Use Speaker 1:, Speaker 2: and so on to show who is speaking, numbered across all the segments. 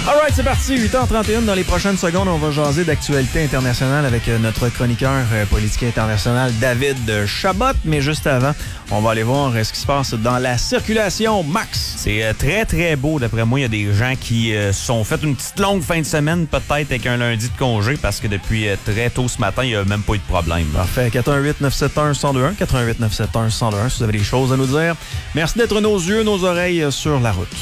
Speaker 1: Alright, c'est parti, 8h31. Dans les prochaines secondes, on va jaser d'actualité internationale avec notre chroniqueur politique international David Chabot. Mais juste avant, on va aller voir ce qui se passe dans la circulation. Max!
Speaker 2: C'est très, très beau. D'après moi, il y a des gens qui se sont fait une petite longue fin de semaine, peut-être avec un lundi de congé, parce que depuis très tôt ce matin, il n'y a même pas eu de problème.
Speaker 1: Parfait. 418-971-1021. 418-971-1021 si vous avez des choses à nous dire. Merci d'être nos yeux, nos oreilles sur la route.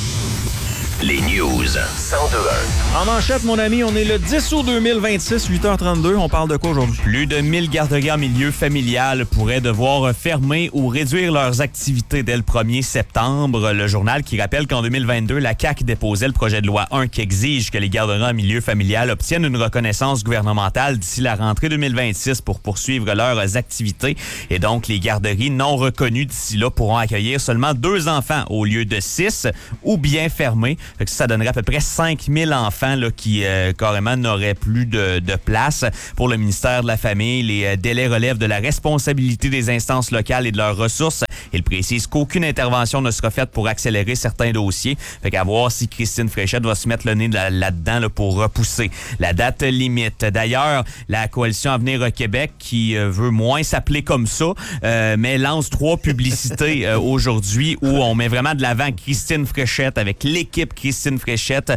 Speaker 3: Les news 1021.
Speaker 1: En manchette, mon ami, on est le 10 août 2026, 8h32. On parle de quoi aujourd'hui?
Speaker 2: Plus de 1000 garderies en milieu familial pourraient devoir fermer ou réduire leurs activités dès le 1er septembre. Le journal qui rappelle qu'en 2022, la CAQ déposait le projet de loi 1 qui exige que les garderies en milieu familial obtiennent une reconnaissance gouvernementale d'ici la rentrée 2026 pour poursuivre leurs activités. Et donc, les garderies non reconnues d'ici là pourront accueillir seulement 2 enfants au lieu de 6 ou bien fermer. Fait que ça donnerait à peu près 5000 enfants là, qui carrément n'auraient plus de place. Pour le ministère de la Famille, les délais relèvent de la responsabilité des instances locales et de leurs ressources. Il précise qu'aucune intervention ne sera faite pour accélérer certains dossiers. Fait qu'à voir si Christine Fréchette va se mettre le nez là-dedans là, pour repousser la date limite. D'ailleurs, la coalition Avenir Québec, qui veut moins s'appeler comme ça, mais lance 3 publicités aujourd'hui où on met vraiment de l'avant Christine Fréchette avec l'équipe Christine Fréchette.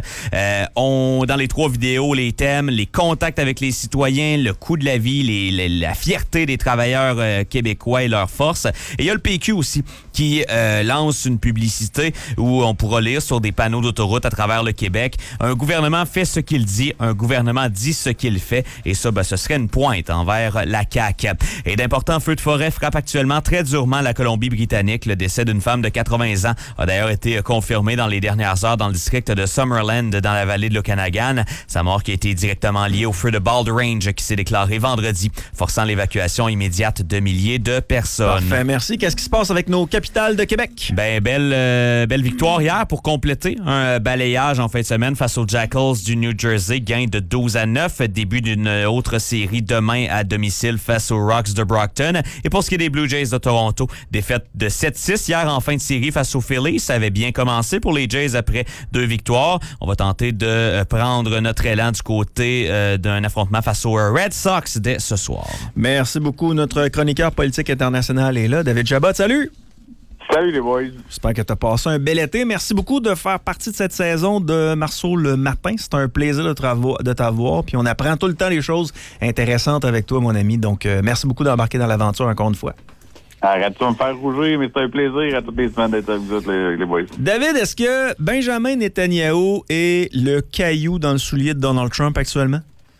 Speaker 2: Dans les 3 vidéos, les thèmes, les contacts avec les citoyens, le coût de la vie, la fierté des travailleurs québécois et leur force. Et il y a le PQ aussi qui lance une publicité où on pourra lire sur des panneaux d'autoroute à travers le Québec. Un gouvernement fait ce qu'il dit, un gouvernement dit ce qu'il fait. Et ça, ce serait une pointe envers la CAQ. Et d'importants feux de forêt frappent actuellement très durement la Colombie-Britannique. Le décès d'une femme de 80 ans a d'ailleurs été confirmé dans les dernières heures dans le district de Summerland, dans la vallée de l'Okanagan. Sa mort qui a été directement liée au feu de Bald Range qui s'est déclaré vendredi, forçant l'évacuation immédiate de milliers de personnes.
Speaker 1: Parfait, merci. Qu'est-ce qui se passe avec nos capitales de Québec?
Speaker 2: Belle victoire hier pour compléter un balayage en fin de semaine face aux Jackals du New Jersey. Gain de 12-9. Début d'une autre série demain à domicile face aux Rocks de Brockton. Et pour ce qui est des Blue Jays de Toronto, défaite de 7-6 hier en fin de série face aux Phillies. Ça avait bien commencé pour les Jays après 2 victoires. On va tenter de prendre notre élan du côté d'un affrontement face aux Red Sox dès ce soir.
Speaker 1: Merci beaucoup. Notre chroniqueur politique international est là. David Chabot, salut!
Speaker 4: Salut les boys.
Speaker 1: J'espère que tu as passé un bel été. Merci beaucoup de faire partie de cette saison de Marceau le matin. C'est un plaisir de t'avoir. Puis on apprend tout le temps des choses intéressantes avec toi, mon ami. Donc, merci beaucoup d'embarquer dans l'aventure encore une fois.
Speaker 4: Arrête-tu de me faire rougir, mais c'est un plaisir à toutes les semaines d'être avec vous autres, les boys.
Speaker 1: David, est-ce que Benjamin Netanyahu est le caillou dans le soulier de Donald Trump actuellement?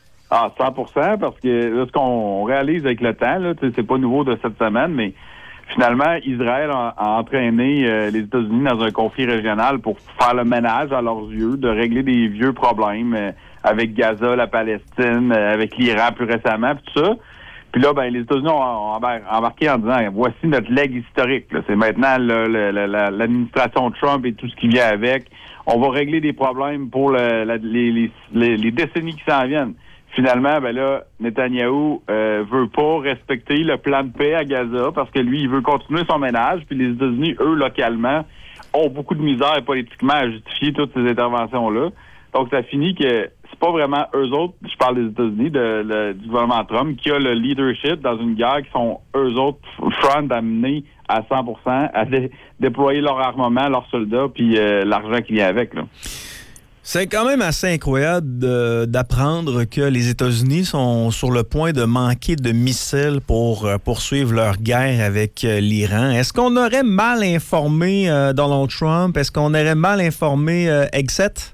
Speaker 4: 100%, parce que là, ce qu'on réalise avec le temps, là, c'est pas nouveau de cette semaine, mais finalement, Israël a entraîné les États-Unis dans un conflit régional pour faire le ménage à leurs yeux, de régler des vieux problèmes avec Gaza, la Palestine, avec l'Iran plus récemment, puis tout ça. Puis là, les États-Unis ont embarqué en disant, voici notre legs historique. Là. C'est maintenant l'administration Trump et tout ce qui vient avec. On va régler des problèmes pour les décennies qui s'en viennent. Finalement, Netanyahou veut pas respecter le plan de paix à Gaza parce que lui, il veut continuer son ménage. Puis les États-Unis, eux, localement, ont beaucoup de misère politiquement à justifier toutes ces interventions-là. Donc, ça finit que c'est pas vraiment eux autres, je parle des États-Unis, du gouvernement Trump, qui a le leadership dans une guerre qui sont eux autres front à mener à 100%, à déployer leur armement, leurs soldats, puis l'argent qui vient avec, là.
Speaker 1: C'est quand même assez incroyable d'apprendre que les États-Unis sont sur le point de manquer de missiles pour poursuivre leur guerre avec l'Iran. Est-ce qu'on aurait mal informé Donald Trump? Est-ce qu'on aurait mal informé Hegseth?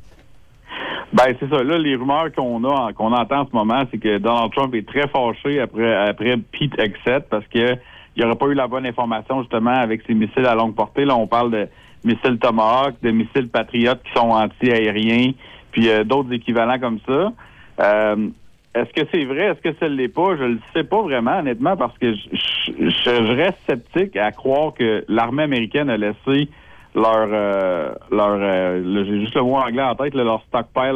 Speaker 4: C'est ça. Là, les rumeurs qu'on entend en ce moment, c'est que Donald Trump est très fâché après Pete Hegseth parce que il n'aurait pas eu la bonne information justement avec ses missiles à longue portée. Là, on parle de missiles Tomahawk, de missiles Patriot qui sont anti-aériens, puis d'autres équivalents comme ça. Est-ce que c'est vrai? Est-ce que ça ne l'est pas? Je le sais pas vraiment, honnêtement, parce que je reste sceptique à croire que l'armée américaine a laissé leur j'ai juste le mot anglais en tête, leur stockpile,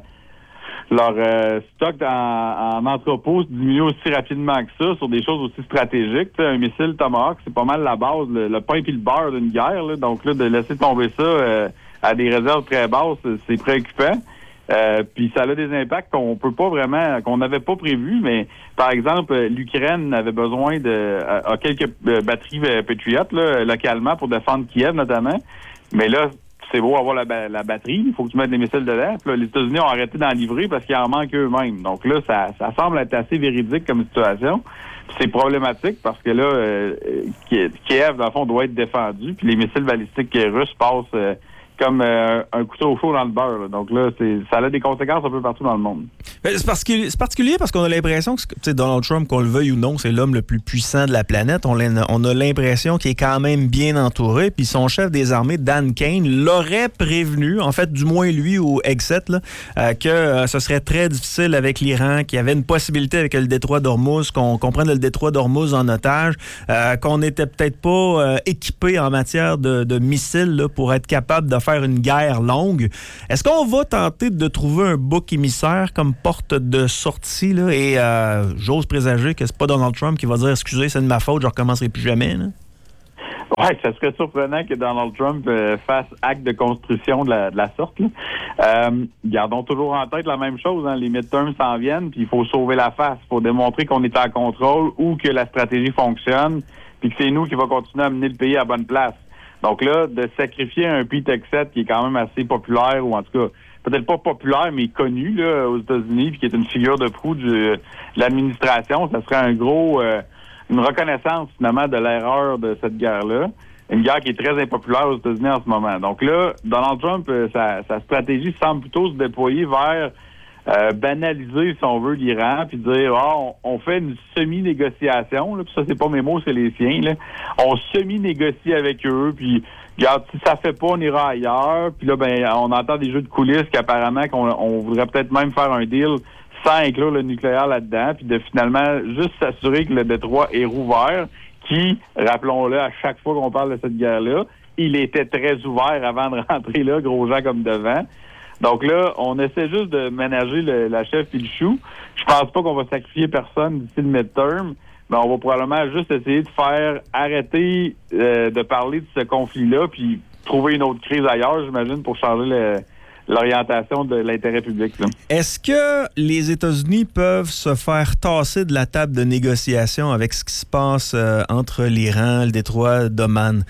Speaker 4: leur stock en entrepôt diminuer aussi rapidement que ça sur des choses aussi stratégiques. T'sais, un missile Tomahawk, c'est pas mal la base, le pain et le beurre d'une guerre. Là. Donc là, de laisser tomber ça à des réserves très basses, c'est préoccupant. Puis ça a des impacts qu'on peut pas vraiment, qu'on n'avait pas prévus, mais par exemple, l'Ukraine avait besoin a quelques batteries Patriot là, localement pour défendre Kiev notamment. Mais là, c'est beau avoir la batterie, il faut que tu mettes des missiles dedans. Puis là, les États-Unis ont arrêté d'en livrer parce qu'il en manque eux-mêmes. Donc là, ça semble être assez véridique comme situation. Puis c'est problématique parce que là, Kiev, dans le fond, doit être défendu. Puis les missiles balistiques russes passent comme un couteau chaud dans le beurre. Là. Donc là, ça a des conséquences un peu partout dans le monde.
Speaker 1: C'est particulier parce qu'on a l'impression que Donald Trump, qu'on le veuille ou non, c'est l'homme le plus puissant de la planète. On a l'impression qu'il est quand même bien entouré. Puis son chef des armées, Dan Kane, l'aurait prévenu, en fait, du moins lui ou Exet, là, que ce serait très difficile avec l'Iran, qu'il y avait une possibilité avec le détroit d'Ormuz, qu'on prenne le détroit d'Ormuz en otage, qu'on n'était peut-être pas équipé en matière de missiles là, pour être capable de faire une guerre longue. Est-ce qu'on va tenter de trouver un bouc émissaire comme porte de sortie là, et j'ose présager que c'est pas Donald Trump qui va dire excusez, c'est de ma faute, je recommencerai plus jamais. Là.
Speaker 4: Ouais, ça serait surprenant que Donald Trump fasse acte de construction de la sorte. Là. Gardons toujours en tête la même chose. Hein, les midterms s'en viennent, puis il faut sauver la face. Il faut démontrer qu'on est en contrôle ou que la stratégie fonctionne, puis que c'est nous qui va continuer à mener le pays à la bonne place. Donc là, de sacrifier un Pete Hegseth qui est quand même assez populaire, ou en tout cas, peut-être pas populaire, mais connu là, aux États-Unis, puis qui est une figure de proue de l'administration, ça serait une reconnaissance finalement de l'erreur de cette guerre-là. Une guerre qui est très impopulaire aux États-Unis en ce moment. Donc là, Donald Trump, sa stratégie semble plutôt se déployer vers banaliser, si on veut, l'Iran, puis dire on fait une semi-négociation, là, puis ça, c'est pas mes mots, c'est les siens, là. On semi-négocie avec eux, puis regarde, si ça fait pas, on ira ailleurs, puis là, on entend des jeux de coulisses qu'apparemment qu'on voudrait peut-être même faire un deal sans inclure le nucléaire là-dedans, puis de finalement juste s'assurer que le détroit est rouvert, qui, rappelons-le, à chaque fois qu'on parle de cette guerre-là, il était très ouvert avant de rentrer là, gros gens comme devant. Donc là, on essaie juste de ménager la chef et le chou. Je pense pas qu'on va sacrifier personne d'ici le midterm, mais on va probablement juste essayer de faire arrêter de parler de ce conflit-là, puis trouver une autre crise ailleurs, j'imagine, pour changer l'orientation de l'intérêt public. Là.
Speaker 1: Est-ce que les États-Unis peuvent se faire tasser de la table de négociation avec ce qui se passe entre l'Iran, le détroit d'Oman,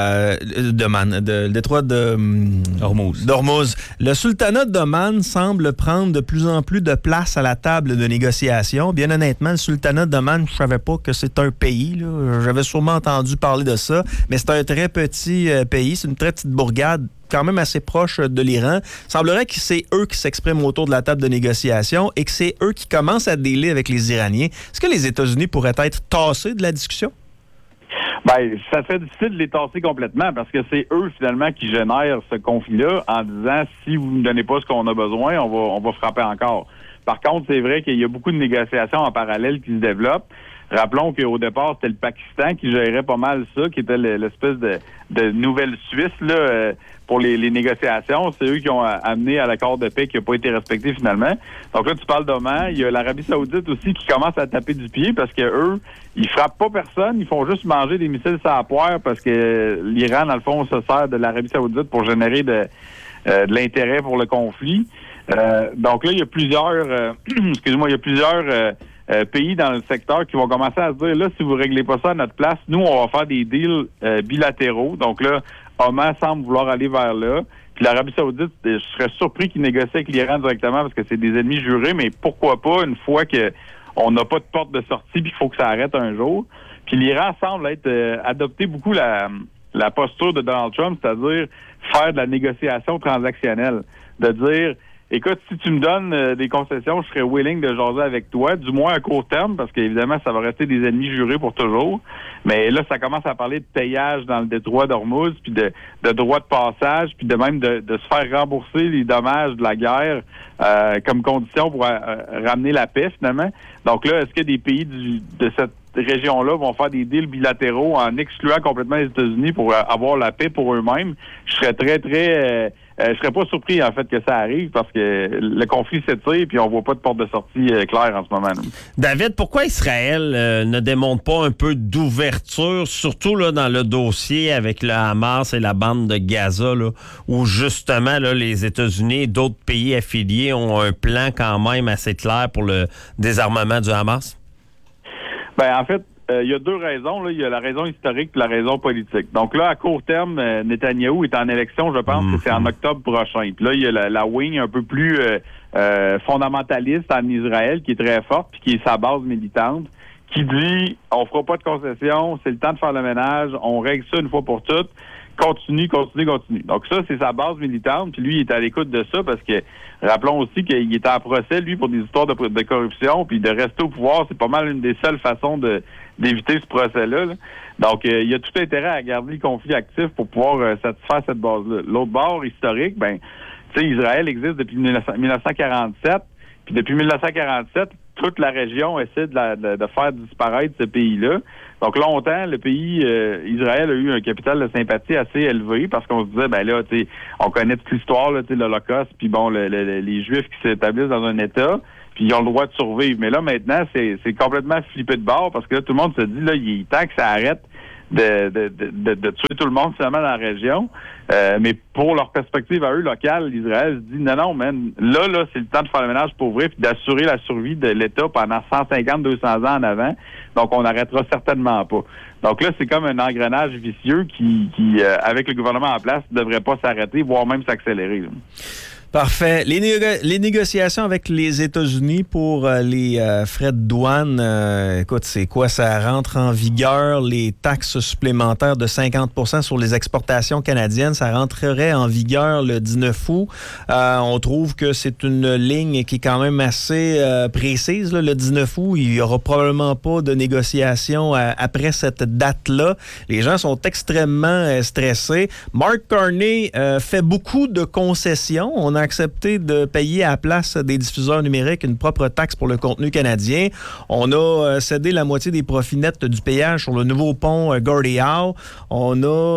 Speaker 1: le détroit d'Ormuz? Le sultanat d'Oman semble prendre de plus en plus de place à la table de négociation. Bien honnêtement, le sultanat d'Oman, je savais pas que c'est un pays. Là. J'avais sûrement entendu parler de ça, mais c'est un très petit pays. C'est une très petite bourgade quand même assez proche de l'Iran. Il semblerait que c'est eux qui s'expriment autour de la table de négociation et que c'est eux qui commencent à dealer avec les Iraniens. Est-ce que les États-Unis pourraient être tassés de la discussion?
Speaker 4: Ça serait difficile de les tasser complètement parce que c'est eux, finalement, qui génèrent ce conflit-là en disant si vous ne donnez pas ce qu'on a besoin, on va frapper encore. Par contre, c'est vrai qu'il y a beaucoup de négociations en parallèle qui se développent. Rappelons qu'au départ, c'était le Pakistan qui gérait pas mal ça, qui était l'espèce de nouvelle Suisse là, pour les négociations. C'est eux qui ont amené à l'accord de paix qui n'a pas été respecté finalement. Donc là, tu parles d'Oman. Il y a l'Arabie Saoudite aussi qui commence à taper du pied parce que eux, ils frappent pas personne. Ils font juste manger des missiles sur la poire parce que l'Iran, dans le fond, se sert de l'Arabie Saoudite pour générer de l'intérêt pour le conflit. Donc là, il y a plusieurs pays dans le secteur qui vont commencer à se dire, là, si vous réglez pas ça à notre place, nous, on va faire des deals bilatéraux. Donc là, Oman semble vouloir aller vers là. Puis l'Arabie Saoudite, je serais surpris qu'ils négocient avec l'Iran directement parce que c'est des ennemis jurés, mais pourquoi pas une fois qu'on n'a pas de porte de sortie puis qu'il faut que ça arrête un jour. Puis l'Iran semble être adopter beaucoup la posture de Donald Trump, c'est-à-dire faire de la négociation transactionnelle. De dire, écoute, si tu me donnes des concessions, je serais willing de jaser avec toi, du moins à court terme, parce qu'évidemment, ça va rester des ennemis jurés pour toujours. Mais là, ça commence à parler de payage dans le détroit d'Ormuz, puis de droit de passage, puis de même de se faire rembourser les dommages de la guerre comme condition pour ramener la paix, finalement. Donc là, est-ce que des pays de cette région-là vont faire des deals bilatéraux en excluant complètement les États-Unis pour avoir la paix pour eux-mêmes? Je serais très, très je serais pas surpris, en fait, que ça arrive parce que le conflit s'étire puis on voit pas de porte de sortie claire en ce moment. Là.
Speaker 5: David, pourquoi Israël ne démontre pas un peu d'ouverture, surtout là, dans le dossier avec le Hamas et la bande de Gaza, là, où justement là, les États-Unis et d'autres pays affiliés ont un plan quand même assez clair pour le désarmement du Hamas?
Speaker 4: Ben, en fait, il y a deux raisons. Là. Il y a la raison historique et la raison politique. Donc là, à court terme, Netanyahou est en élection, je pense que c'est en octobre prochain. Puis là, il y a la wing un peu plus fondamentaliste en Israël, qui est très forte, puis qui est sa base militante, qui dit on fera pas de concessions, c'est le temps de faire le ménage, on règle ça une fois pour toutes. Continue. Donc ça, c'est sa base militante, puis lui, il est à l'écoute de ça parce que, rappelons aussi qu'il est en procès, lui, pour des histoires de corruption, puis de rester au pouvoir, c'est pas mal une des seules façons d'éviter ce procès-là. Là. Donc, il y a tout intérêt à garder le conflit actif pour pouvoir satisfaire cette base-là. L'autre bord historique, ben, tu sais, Israël existe depuis 1947, puis depuis 1947, toute la région essaie de faire disparaître ce pays-là. Donc, longtemps, le pays, Israël a eu un capital de sympathie assez élevé parce qu'on se disait, ben là, tu sais, on connaît toute l'histoire, là, tu sais, l'Holocauste, puis bon, les Juifs qui s'établissent dans un État, puis ils ont le droit de survivre. Mais là, maintenant, c'est complètement flippé de bord parce que là, tout le monde se dit, là, il est temps que ça arrête de tuer tout le monde finalement dans la région. Mais pour leur perspective à eux, locale, l'Israël se dit non, man, là, c'est le temps de faire le ménage pour vrai puis d'assurer la survie de l'État pendant 150-200 ans en avant. Donc, on n'arrêtera certainement pas. Donc là, c'est comme un engrenage vicieux qui avec le gouvernement en place, ne devrait pas s'arrêter, voire même s'accélérer. Là.
Speaker 1: Parfait. Les négociations avec les États-Unis pour les frais de douane, écoute, c'est quoi? Ça rentre en vigueur, les taxes supplémentaires de 50% sur les exportations canadiennes, ça rentrerait en vigueur le 19 août. On trouve que c'est une ligne qui est quand même assez précise. Là. Le 19 août, il n'y aura probablement pas de négociations après cette date-là. Les gens sont extrêmement stressés. Mark Carney fait beaucoup de concessions. On a accepté de payer à la place des diffuseurs numériques une propre taxe pour le contenu canadien. On a cédé la moitié des profits nets du péage sur le nouveau pont Gordie Howe. On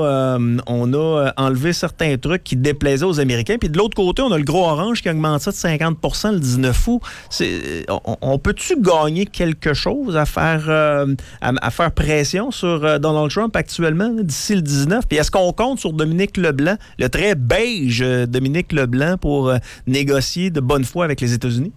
Speaker 1: a enlevé certains trucs qui déplaisaient aux Américains. Puis de l'autre côté, on a le gros orange qui augmente ça de 50% le 19 août. On peut-tu gagner quelque chose à faire pression sur Donald Trump actuellement, d'ici le 19? Puis est-ce qu'on compte sur Dominique Leblanc, le très beige Dominique Leblanc, pour négocier de bonne foi avec les États-Unis?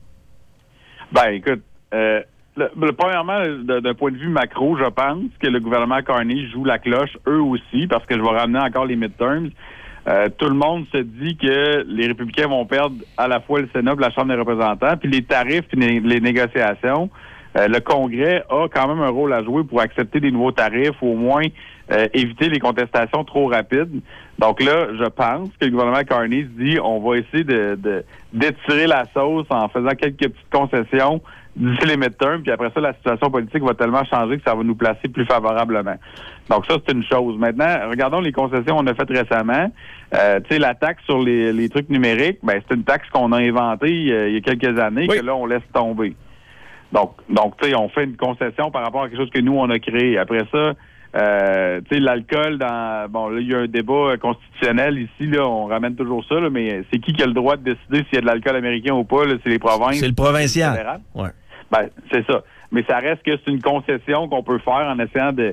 Speaker 4: Ben, écoute, premièrement, d'un point de vue macro, je pense que le gouvernement Carney joue la cloche, eux aussi, parce que je vais ramener encore les midterms. Tout le monde se dit que les républicains vont perdre à la fois le Sénat et la Chambre des représentants, puis les tarifs et les négociations. Le Congrès a quand même un rôle à jouer pour accepter des nouveaux tarifs, au moins éviter les contestations trop rapides. Donc là, je pense que le gouvernement Carney se dit on va essayer d'étirer la sauce en faisant quelques petites concessions d'ici les midterms, puis après ça, la situation politique va tellement changer que ça va nous placer plus favorablement. Donc ça, c'est une chose. Maintenant, regardons les concessions qu'on a faites récemment. Tu sais, la taxe sur les trucs numériques, ben c'est une taxe qu'on a inventée il y a quelques années, que là, on laisse tomber. Donc, tu sais, on fait une concession par rapport à quelque chose que nous, on a créé. Après ça, tu sais, l'alcool bon, là, il y a un débat constitutionnel ici, là, on ramène toujours ça, là, mais c'est qui a le droit de décider s'il y a de l'alcool américain ou pas, là, c'est les provinces.
Speaker 1: C'est le provincial.
Speaker 4: Ouais. Ben, c'est ça. Mais ça reste que c'est une concession qu'on peut faire en essayant de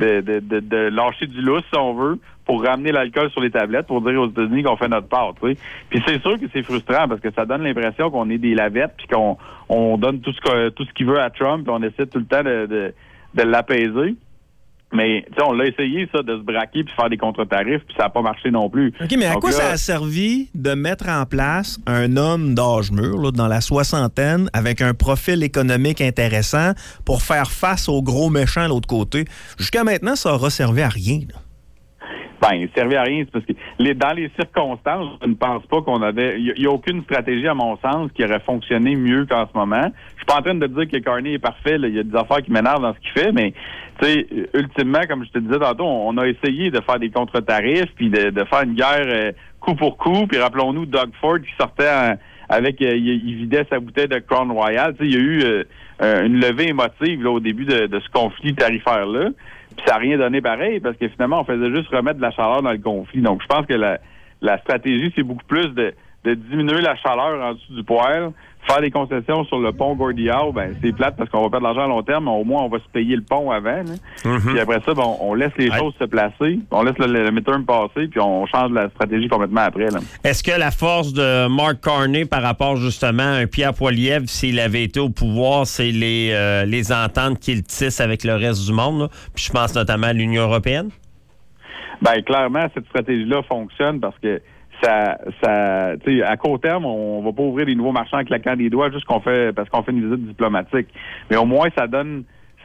Speaker 4: lâcher du lousse, si on veut, pour ramener l'alcool sur les tablettes, pour dire aux États-Unis qu'on fait notre part, tu sais. Puis c'est sûr que c'est frustrant parce que ça donne l'impression qu'on est des lavettes puis qu'on donne tout ce qu'il veut à Trump puis on essaie tout le temps de l'apaiser. Mais, tu sais, on l'a essayé, ça, de se braquer puis faire des contre-tarifs, puis ça n'a pas marché non plus.
Speaker 1: OK, mais à quoi ça a servi de mettre en place un homme d'âge mûr, là, dans la soixantaine, avec un profil économique intéressant pour faire face aux gros méchants de l'autre côté? Jusqu'à maintenant, ça aura servi à rien, là.
Speaker 4: Ben, il ne servait à rien. C'est parce que dans les circonstances, je ne pense pas qu'on avait... Il n'y a aucune stratégie, à mon sens, qui aurait fonctionné mieux qu'en ce moment. Je suis pas en train de dire que Carney est parfait. Là. Il y a des affaires qui m'énervent dans ce qu'il fait, mais tu sais, ultimement, comme je te disais tantôt, on a essayé de faire des contre-tarifs puis de faire une guerre coup pour coup. Puis rappelons-nous Doug Ford qui sortait il vidait sa bouteille de Crown Royal. Tu sais, il y a eu une levée émotive là, au début de ce conflit tarifaire-là. Puis ça n'a rien donné pareil parce que finalement, on faisait juste remettre de la chaleur dans le conflit. Donc, je pense que la stratégie, c'est beaucoup plus de diminuer la chaleur en dessous du poêle, faire des concessions sur le pont Gordie Howe, c'est plate parce qu'on va perdre de l'argent à long terme, mais au moins on va se payer le pont avant. Puis après ça, on laisse les choses se placer, on laisse le midterm passer, puis on change la stratégie complètement après. Là.
Speaker 5: Est-ce que la force de Mark Carney par rapport justement à un Pierre Poilievre, s'il avait été au pouvoir, c'est les ententes qu'il tisse avec le reste du monde, là? Puis je pense notamment à l'Union européenne?
Speaker 4: Clairement, cette stratégie-là fonctionne parce que à court terme, on va pas ouvrir des nouveaux marchands en claquant des doigts juste parce qu'on fait une visite diplomatique. Mais au moins, ça donne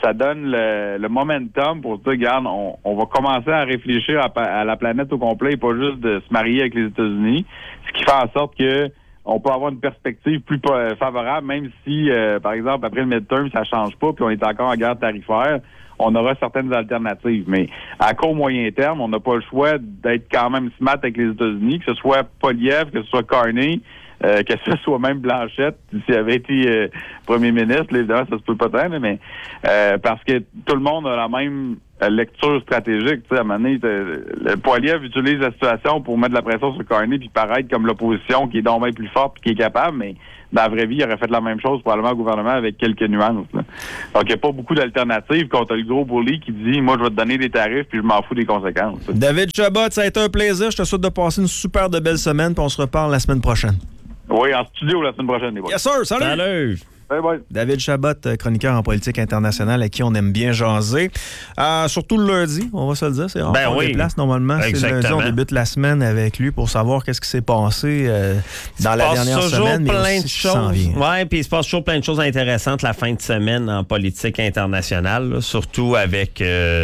Speaker 4: le momentum pour se dire, regarde, on va commencer à réfléchir à la planète au complet et pas juste de se marier avec les États-Unis. Ce qui fait en sorte que on peut avoir une perspective plus favorable, même si, par exemple, après le midterm, ça change pas, puis on est encore en guerre tarifaire. On aura certaines alternatives. Mais à court moyen terme, on n'a pas le choix d'être quand même smart avec les États-Unis, que ce soit Poilievre, que ce soit Carney, que ce soit même Blanchette, s'il avait été premier ministre, là, évidemment, ça se peut pas tant, mais parce que tout le monde a la même lecture stratégique. Tu sais, à un moment donné, le Poilievre utilise la situation pour mettre de la pression sur Carney puis paraître comme l'opposition qui est donc bien plus forte et qui est capable, mais dans la vraie vie, il aurait fait la même chose probablement au gouvernement avec quelques nuances. Là. Donc, il n'y a pas beaucoup d'alternatives quand le gros bully qui dit « Moi, je vais te donner des tarifs puis je m'en fous des conséquences. »
Speaker 1: David Chabot, ça a été un plaisir. Je te souhaite de passer une super de belle semaine puis on se reparle la semaine prochaine.
Speaker 4: Oui, en studio la semaine prochaine, les boys.
Speaker 1: Yes, sir. Salut!
Speaker 5: Salut!
Speaker 4: Bye bye.
Speaker 1: David Chabot, chroniqueur en politique internationale, à qui on aime bien jaser. Surtout le lundi, on va se le dire. C'est on déplace normalement.
Speaker 5: Exactement.
Speaker 1: C'est le lundi, on débute la semaine avec lui pour savoir qu'est-ce qui s'est passé dans la dernière semaine. Mais
Speaker 5: plein
Speaker 1: aussi
Speaker 5: de
Speaker 1: ce qui s'en vient.
Speaker 5: Oui, puis il se passe toujours plein de choses intéressantes la fin de semaine en politique internationale, là, surtout avec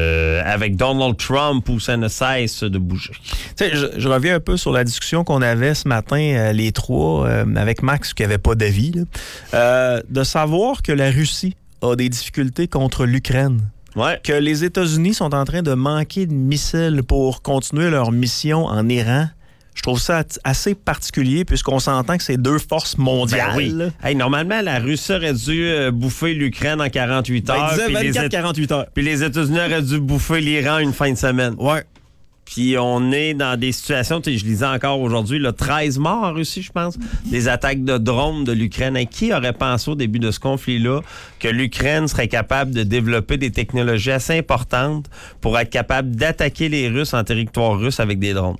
Speaker 5: Donald Trump où ça ne cesse de bouger.
Speaker 1: Tu sais, je reviens un peu sur la discussion qu'on avait ce matin, les trois, avec Max, qui n'avait pas d'avis, de savoir que la Russie a des difficultés contre l'Ukraine.
Speaker 5: Ouais.
Speaker 1: Que les États-Unis sont en train de manquer de missiles pour continuer leur mission en Iran. Je trouve ça assez particulier puisqu'on s'entend que c'est deux forces mondiales.
Speaker 5: Ben oui. Hey, normalement, la Russie aurait dû bouffer l'Ukraine en 48 heures.
Speaker 1: Il disait 24-48 heures.
Speaker 5: Puis les États-Unis auraient dû bouffer l'Iran une fin de semaine.
Speaker 1: Ouais.
Speaker 5: Puis on est dans des situations, je lisais encore aujourd'hui, 13 morts en Russie, je pense, des attaques de drones de l'Ukraine. Et qui aurait pensé au début de ce conflit-là que l'Ukraine serait capable de développer des technologies assez importantes pour être capable d'attaquer les Russes en territoire russe avec des drones?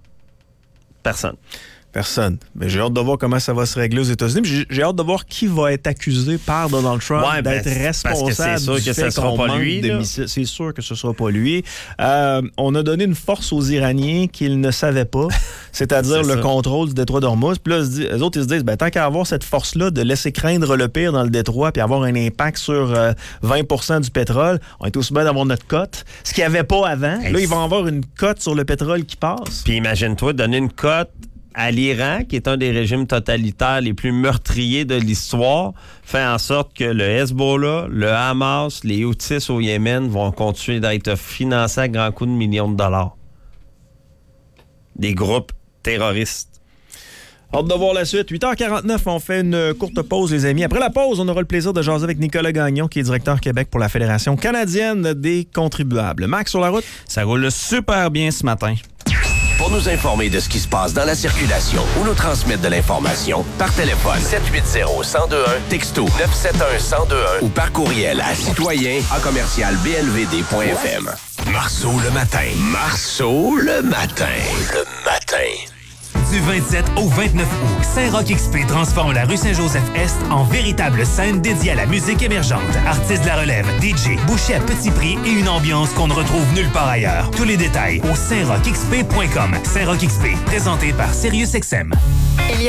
Speaker 5: Personne. Mais j'ai hâte de voir comment ça va se régler aux États-Unis. J'ai hâte de voir qui va être accusé par Donald Trump d'être responsable.
Speaker 1: C'est sûr que ce ne sera pas lui. C'est sûr que ce ne sera pas lui. On a donné une force aux Iraniens qu'ils ne savaient pas, c'est-à-dire le contrôle du détroit d'Ormuz. Puis là, eux autres, ils se disent, tant qu'à avoir cette force-là de laisser craindre le pire dans le détroit puis avoir un impact sur 20% du pétrole, on est aussi bien d'avoir notre cote. Ce qu'il n'y avait pas avant. Là, ils vont avoir une cote sur le pétrole qui passe. Puis imagine-toi donner une cote à l'Iran, qui est un des régimes totalitaires les plus meurtriers de l'histoire, fait en sorte que le Hezbollah, le Hamas, les Houthis au Yémen vont continuer d'être financés à grands coups de millions de dollars. Des groupes terroristes. Hâte de voir la suite. 8h49, on fait une courte pause, les amis. Après la pause, on aura le plaisir de jaser avec Nicolas Gagnon, qui est directeur Québec pour la Fédération canadienne des contribuables. Max, sur la route?
Speaker 2: Ça roule super bien ce matin.
Speaker 3: Pour nous informer de ce qui se passe dans la circulation ou nous transmettre de l'information, par téléphone 780-1021, texto 971-1021 ou par courriel à citoyen@blvd.fm. Marceau le matin. Marceau le matin. Le matin.
Speaker 6: Du 27 au 29 août, Saint-Roch-XP transforme la rue Saint-Joseph-Est en véritable scène dédiée à la musique émergente. Artistes de la relève, DJ, bouchées à petit prix et une ambiance qu'on ne retrouve nulle part ailleurs. Tous les détails au saintrochxp.com. Saint-Roch-XP, présenté par SiriusXM.